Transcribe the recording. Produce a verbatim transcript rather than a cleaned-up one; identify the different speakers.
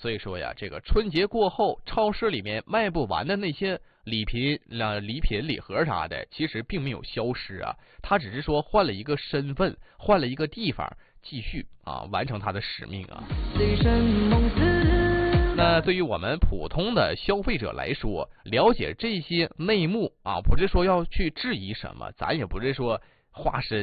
Speaker 1: 所以说呀，这个春节过后，超市里面卖不完的那些礼品、呃礼品礼盒啥的，其实并没有消失啊，它只是说换了一个身份，换了一个地方，继续啊完成它的使命啊。那对于我们普通的消费者来说，了解这些内幕啊，不是说要去质疑什么，咱也不是说化身